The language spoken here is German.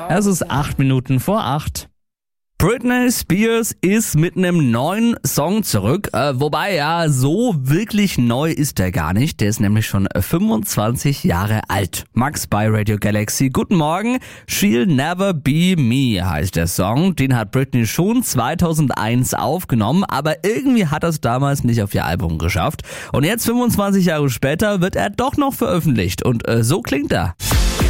Es ist 8 Minuten vor 8. Britney Spears ist mit einem neuen Song zurück, wobei ja, so wirklich neu ist der gar nicht, der ist nämlich schon 25 Jahre alt. Max bei Radio Galaxy, guten Morgen, She'll Never Be Me heißt der Song, den hat Britney schon 2001 aufgenommen, aber irgendwie hat er es damals nicht auf ihr Album geschafft und jetzt 25 Jahre später wird er doch noch veröffentlicht und so klingt er.